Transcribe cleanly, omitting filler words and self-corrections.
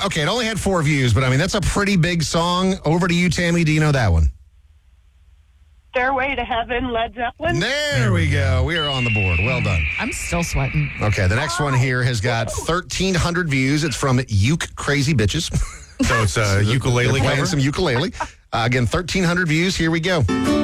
Okay, it only had 4 views, but I mean, that's a pretty big song. Over to you, Tammy. Do you know that one? Stairway to Heaven, Led Zeppelin. There we go. We are on the board. Well done. I'm still sweating. Okay, the next one here has got 1,300 views. It's from Uke Crazy Bitches. So it's a ukulele They're playing cover? some ukulele. Again, 1,300 views. Here we go.